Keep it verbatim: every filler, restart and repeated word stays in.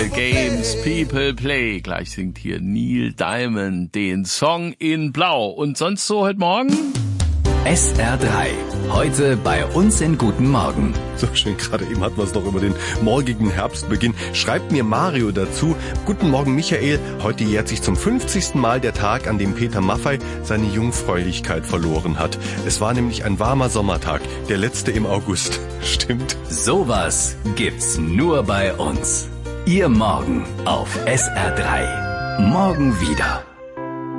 The Games People Play. Gleich singt hier Neil Diamond den Song in Blau. Und sonst so heute Morgen? S R drei. Heute bei uns in Guten Morgen. So schön, gerade eben hatten wir es noch über den morgigen Herbstbeginn. Schreibt mir Mario dazu. Guten Morgen, Michael. Heute jährt sich zum fünfzigsten Mal der Tag, an dem Peter Maffay seine Jungfräulichkeit verloren hat. Es war nämlich ein warmer Sommertag, der letzte im August. Stimmt. Sowas gibt's nur bei uns. Ihr Morgen auf S R drei. Morgen wieder.